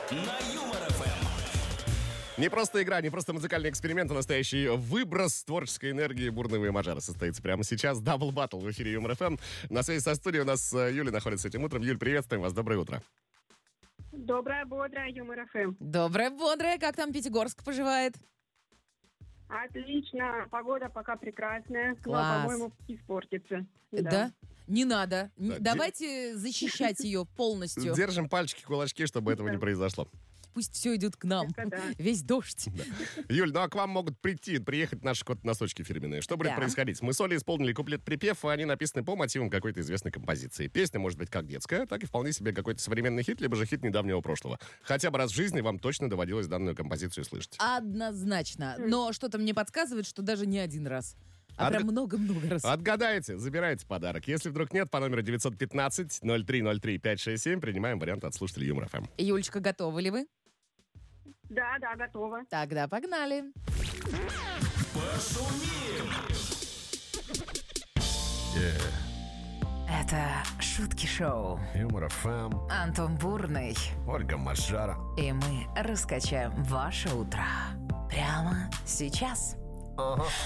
на Юмор ФМ. Не просто игра, не просто музыкальный эксперимент, а настоящий выброс творческой энергии бурного и мажора состоится прямо сейчас. Дабл баттл в эфире Юмор ФМ. На связи со студией у нас Юля находится этим утром. Юль, приветствуем вас. Доброе утро. Доброе, бодрое, Юмор ФМ. Доброе, бодрое. Как там Пятигорск поживает? Отлично, погода пока прекрасная, Класс. но, по-моему, испортится. Да? Не надо. Да, Давайте защищать ее полностью. Держим пальчики, кулачки, чтобы этого не произошло. Пусть все идет к нам. Это да. Весь дождь. Юль, ну а к вам могут приехать наши кот-носочки фирменные. Что будет Да. происходить? Мы с Олей исполнили куплет-припев, а они написаны по мотивам какой-то известной композиции. Песня может быть как детская, так и вполне себе какой-то современный хит, либо же хит недавнего прошлого. Хотя бы раз в жизни вам точно доводилось данную композицию слышать. Однозначно. Но что-то мне подсказывает, что даже не один раз. А прям много-много раз. Отгадайте, забирайте подарок. Если вдруг нет, по номеру 915-0303-567 принимаем вариант от слушателей Юмор ФМ. Юлечка, готовы ли вы? Да, готова. Тогда погнали. Это шутки-шоу. Юмор ФМ, Антон Бурный. Ольга Маршара. И мы раскачаем ваше утро. Прямо сейчас.